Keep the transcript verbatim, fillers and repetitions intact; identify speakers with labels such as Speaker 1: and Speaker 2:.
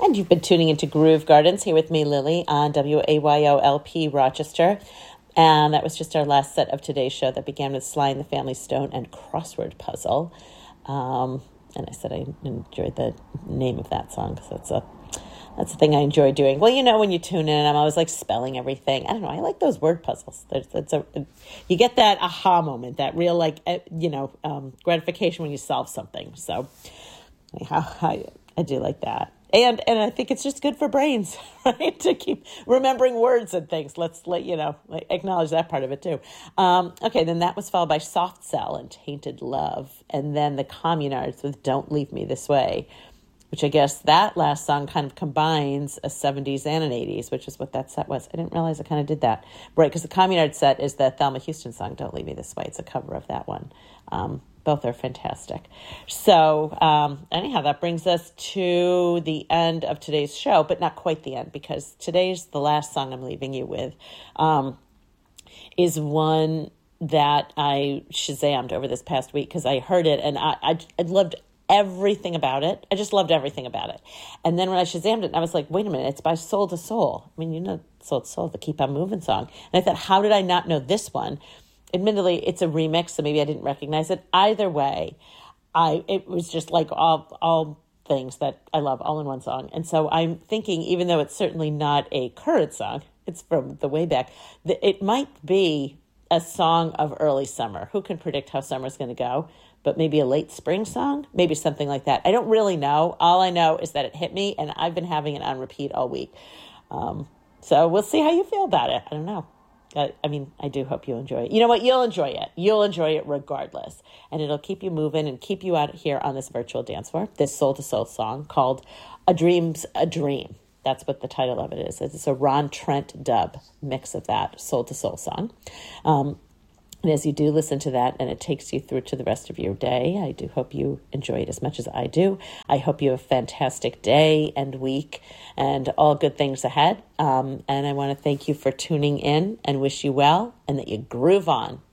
Speaker 1: And you've been tuning into Groove Gardens here with me, Lily, on W A Y O L P Rochester. And that was just our last set of today's show that began with Sly and the Family Stone and Crossword Puzzle. Um, and I said I enjoyed the name of that song because that's a that's the thing I enjoy doing. Well, you know, when you tune in, I'm always like spelling everything. I don't know. I like those word puzzles. There's, that's a you get that aha moment, that real like you know um, gratification when you solve something. So anyhow, I I do like that. And and I think it's just good for brains, right? To keep remembering words and things. Let's let you know, like, acknowledge that part of it too. Um, okay, then that was followed by Soft Cell and Tainted Love. And then the Communards with Don't Leave Me This Way, which I guess that last song kind of combines a seventies and an eighties, which is what that set was. I didn't realize I kind of did that. Right, because the Communard set is the Thelma Houston song, Don't Leave Me This Way. It's a cover of that one. Um, both are fantastic. So um, anyhow, that brings us to the end of today's show, but not quite the end, because today's the last song I'm leaving you with um, is one that I Shazammed over this past week because I heard it and I, I, I loved everything about it. I just loved everything about it. And then when I Shazammed it, I was like, wait a minute, it's by Soul to Soul. I mean, you know, Soul to Soul, the Keep On Moving song. And I thought, how did I not know this one? Admittedly, it's a remix, so maybe I didn't recognize it. Either way, I it was just like all all things that I love all in one song. And so I'm thinking, even though it's certainly not a current song, it's from the way back, that it might be a song of early summer. Who can predict how summer's going to go? But maybe a late spring song, maybe something like that. I don't really know. All I know is that it hit me, and I've been having it on repeat all week. Um, so we'll see how you feel about it. I don't know. I, I mean, I do hope you'll enjoy it. You know what? You'll enjoy it. You'll enjoy it regardless. And it'll keep you moving and keep you out here on this virtual dance floor, this Soul to Soul song called A Dream's a Dream. That's what the title of it is. It's a Ron Trent dub mix of that Soul to Soul song. Um, And as you do listen to that and it takes you through to the rest of your day, I do hope you enjoy it as much as I do. I hope you have a fantastic day and week and all good things ahead. Um, and I want to thank you for tuning in and wish you well and that you groove on.